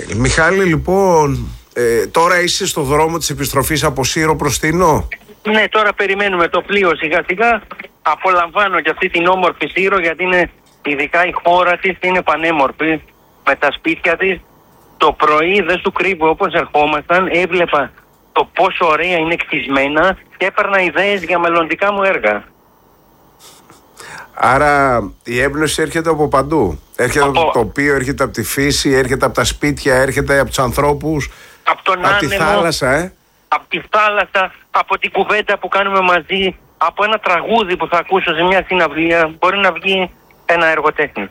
Μιχάλη, λοιπόν, τώρα είσαι στο δρόμο της επιστροφής από Σύρο προς Τίνο. Ναι, τώρα περιμένουμε το πλοίο σιγά σιγά. Απολαμβάνω και αυτή την όμορφη Σύρο, γιατί είναι, ειδικά η χώρα της είναι πανέμορφη με τα σπίτια της. Το πρωί, δεν σου κρύβω, όπως ερχόμασταν, έβλεπα το πόσο ωραία είναι κτισμένα και έπαιρνα ιδέες για μελλοντικά μου έργα. Άρα η έμπνευση έρχεται από παντού. Έρχεται από το τοπίο, έρχεται από τη φύση, έρχεται από τα σπίτια, έρχεται από τους ανθρώπους, από τον άνεμο, τη θάλασσα, από τη θάλασσα, από την κουβέντα που κάνουμε μαζί, από ένα τραγούδι που θα ακούσω σε μια συναυλία. Μπορεί να βγει ένα έργο τέχνης.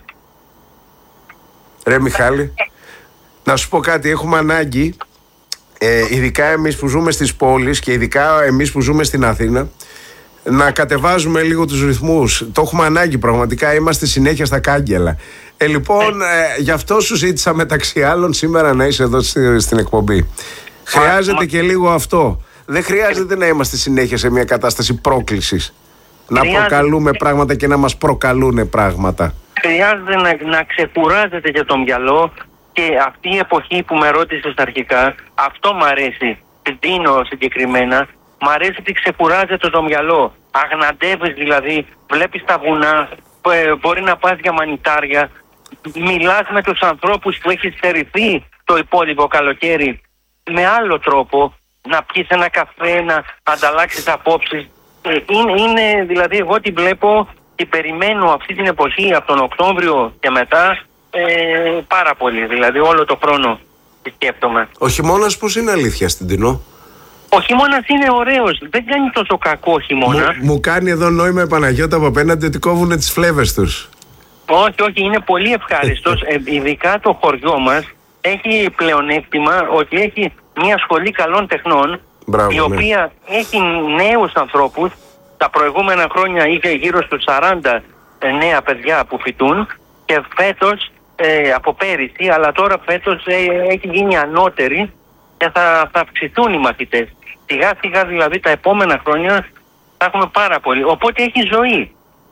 Ρε Μιχάλη, να σου πω κάτι, έχουμε ανάγκη, ειδικά εμείς που ζούμε στις πόλεις και ειδικά εμείς που ζούμε στην Αθήνα, να κατεβάζουμε λίγο τους ρυθμούς. Το έχουμε ανάγκη πραγματικά, είμαστε συνέχεια στα κάγκελα. Λοιπόν, γι' αυτό σου ζήτησα μεταξύ άλλων σήμερα να είσαι εδώ στην εκπομπή. Χρειάζεται και λίγο αυτό. Δεν χρειάζεται να είμαστε συνέχεια σε μια κατάσταση πρόκλησης. Να προκαλούμε πράγματα και να μας προκαλούν πράγματα. Χρειάζεται να ξεκουράζεται για το μυαλό, και αυτή η εποχή που με ρώτησες αρχικά, αυτό μ' αρέσει. Την Τίνο συγκεκριμένα, μ' αρέσει ότι ξεκουράζεται το μυαλό. Αγναντεύεις δηλαδή, βλέπεις τα βουνά, μπορεί να πας για μανιτάρια, μιλάς με τους ανθρώπους που έχεις στερηθεί το υπόλοιπο καλοκαίρι με άλλο τρόπο, να πιεις ένα καφέ, να ανταλλάξεις απόψεις. Είναι δηλαδή, εγώ την βλέπω και περιμένω αυτή την εποχή από τον Οκτώβριο και μετά πάρα πολύ, δηλαδή όλο το χρόνο τη σκέφτομαι. Ο χειμώνας πώς είναι αλήθεια στην Τίνο? Ο χειμώνας είναι ωραίος, δεν κάνει τόσο κακό χειμώνα. Μου κάνει εδώ νόημα η Παναγιώτα από απέναντι ότι κόβουνε τις φλέβες τους. Όχι, είναι πολύ ευχάριστος. Ειδικά το χωριό μας έχει πλεονέκτημα ότι έχει μια σχολή καλών τεχνών. Μπράβο, η οποία έχει νέους ανθρώπους. Τα προηγούμενα χρόνια είχε γύρω στους 40 νέα παιδιά που φοιτούν, και φέτος, από πέρυσι, αλλά τώρα φέτος έχει γίνει ανώτερη και θα αυξηθούν οι μαθητές. Σιγά σιγά δηλαδή τα επόμενα χρόνια θα έχουμε πάρα πολύ. Οπότε έχει ζωή.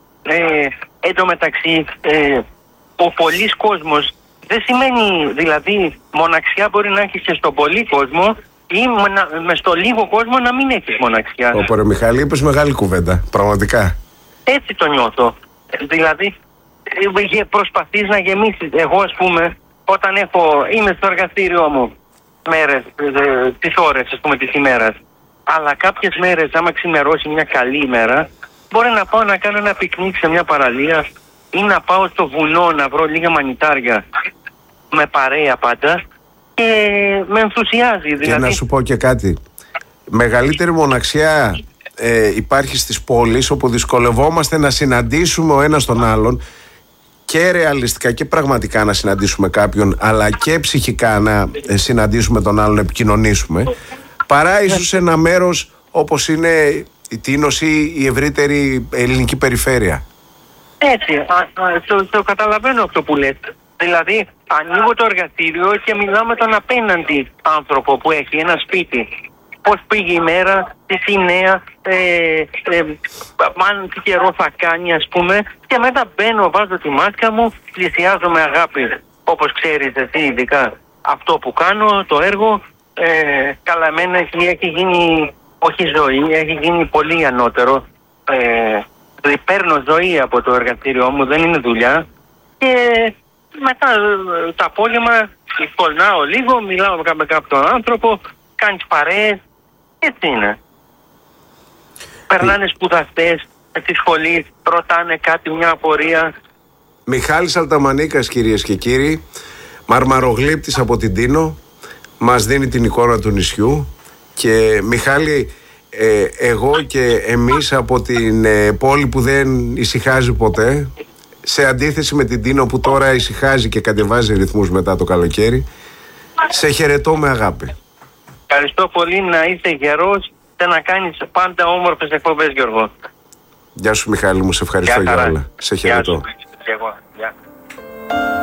Εν τω μεταξύ, ο πολύς κόσμος δεν σημαίνει, δηλαδή μοναξιά μπορεί να έχεις και στον πολύ κόσμο, ή με στο λίγο κόσμο να μην έχεις μοναξιά. Ωραία Μιχάλη, είπες μεγάλη κουβέντα, πραγματικά. Έτσι το νιώθω. Δηλαδή προσπαθείς να γεμίσεις. Εγώ, ας πούμε, όταν είμαι στο εργαστήριό μου μέρες, τις ώρες, ας πούμε, της ημέρας, αλλά κάποιες μέρες άμα ξημερώσει μια καλή ημέρα, μπορεί να πάω να κάνω ένα πικνίκ σε μια παραλία ή να πάω στο βουνό να βρω λίγα μανιτάρια με παρέα πάντα, και με ενθουσιάζει. Δηλαδή. Και να σου πω και κάτι. Μεγαλύτερη μοναξιά υπάρχει στις πόλεις, όπου δυσκολευόμαστε να συναντήσουμε ο ένας τον άλλον, και ρεαλιστικά και πραγματικά να συναντήσουμε κάποιον, αλλά και ψυχικά να συναντήσουμε τον άλλον, να επικοινωνήσουμε, παρά ίσως σε ένα μέρος όπως είναι η Τίνος ή η ευρύτερη ελληνική περιφέρεια. Έτσι, το καταλαβαίνω αυτό που λες. Δηλαδή, ανοίγω το εργαστήριο και μιλάω με τον απέναντι άνθρωπο που έχει ένα σπίτι. Πώς πήγε η μέρα, τι νέα, αν τι καιρό θα κάνει, ας πούμε. Και μετά μπαίνω, βάζω τη μάσκα μου, πλησιάζω με αγάπη. Όπως ξέρεις εσύ, ειδικά αυτό που κάνω, το έργο, καλά, εμένα έχει γίνει, όχι ζωή, έχει γίνει πολύ ανώτερο. Παίρνω ζωή από το εργαστήριό μου, δεν είναι δουλειά. Και μετά το απόγευμα κολλάω λίγο, μιλάω με κάποιον άνθρωπο, κάνεις παρέες, έτσι είναι. Περνάνε σπουδαστές στη σχολή, ρωτάνε κάτι, μια απορία. Μιχάλης Αλταμανίκας, κυρίες και κύριοι, μαρμαρογλύπτης από την Τίνο, μας δίνει την εικόνα του νησιού. Και Μιχάλη, εγώ και εμείς από την πόλη που δεν ησυχάζει ποτέ, σε αντίθεση με την Τίνο που τώρα ησυχάζει και κατεβάζει ρυθμούς μετά το καλοκαίρι, σε χαιρετώ με αγάπη. Ευχαριστώ πολύ, να είσαι γερός και να κάνεις πάντα όμορφες εκπομπές, Γιώργο. Γεια σου Μιχάλη μου, σε ευχαριστώ για όλα. Σε χαιρετώ. Γεια σου.